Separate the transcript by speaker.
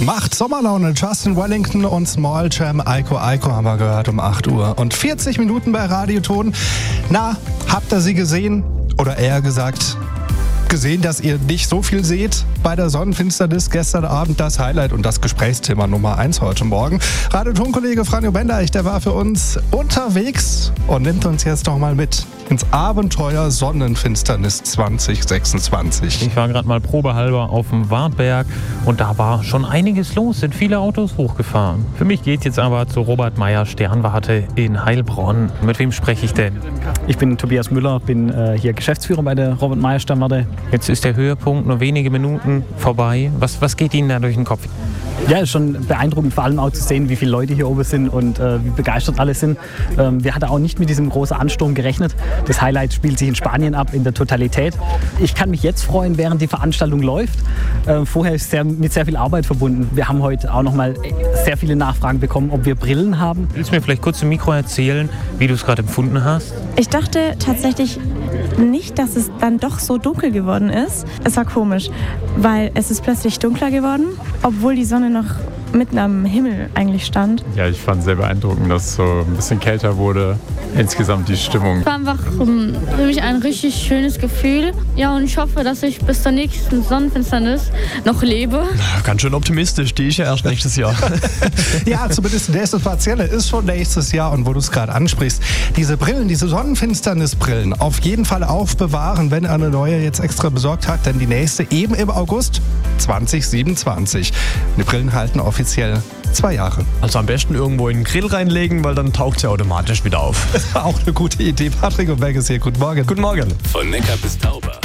Speaker 1: Macht Sommerlaune. Justin Wellington und Small Jam. Aiko haben wir gehört um 8 Uhr. Und 40 Minuten bei Radioton. Na, habt ihr sie gesehen? Oder eher gesagt, gesehen, dass ihr nicht so viel seht bei der Sonnenfinsternis gestern Abend. Das Highlight und das Gesprächsthema Nummer 1 heute Morgen. Radioton-Kollege Franjo Bendeich, der war für uns unterwegs und nimmt uns jetzt noch mal mit ins Abenteuer Sonnenfinsternis 2026.
Speaker 2: Ich war gerade mal probehalber auf dem Wartberg und da war schon einiges los, sind viele Autos hochgefahren. Für mich geht jetzt aber zur Robert Meyer Sternwarte in Heilbronn. Mit wem spreche ich denn?
Speaker 3: Ich bin Tobias Müller, bin hier Geschäftsführer bei der Robert Meyer Sternwarte.
Speaker 2: Jetzt ist der Höhepunkt nur wenige Minuten vorbei. Was geht Ihnen da durch den Kopf?
Speaker 3: Ja, ist schon beeindruckend, vor allem auch zu sehen, wie viele Leute hier oben sind und wie begeistert alle sind. Wir hatten auch nicht mit diesem großen Ansturm gerechnet. Das Highlight spielt sich in Spanien ab, in der Totalität. Ich kann mich jetzt freuen, während die Veranstaltung läuft. Vorher ist es mit sehr viel Arbeit verbunden. Wir haben heute auch noch mal sehr viele Nachfragen bekommen, ob wir Brillen haben.
Speaker 2: Willst du mir vielleicht kurz im Mikro erzählen, wie du es gerade empfunden hast?
Speaker 4: Ich dachte tatsächlich nicht, dass es dann doch so dunkel geworden ist. Es war komisch, weil es ist plötzlich dunkler geworden, obwohl die Sonne noch mitten am Himmel eigentlich stand.
Speaker 5: Ja, ich fand es sehr beeindruckend, dass es so ein bisschen kälter wurde. Insgesamt die Stimmung.
Speaker 6: Es war einfach für mich ein richtig schönes Gefühl. Ja, und ich hoffe, dass ich bis zur nächsten Sonnenfinsternis noch lebe.
Speaker 7: Ganz schön optimistisch, die ist ja erst nächstes Jahr.
Speaker 1: Ja, zumindest nächstes Partielle ist schon nächstes Jahr. Und wo du es gerade ansprichst, diese Brillen, diese Sonnenfinsternisbrillen, auf jeden Fall aufbewahren, wenn er eine neue jetzt extra besorgt hat. Denn die nächste eben im August 2027. Die Brillen halten offiziell 2 Jahre.
Speaker 7: Also am besten irgendwo in den Grill reinlegen, weil dann taucht sie automatisch wieder auf.
Speaker 1: Auch eine gute Idee. Patrick und Berg ist hier. Guten Morgen.
Speaker 7: Guten Morgen.
Speaker 8: Von Neckar bis Tauber.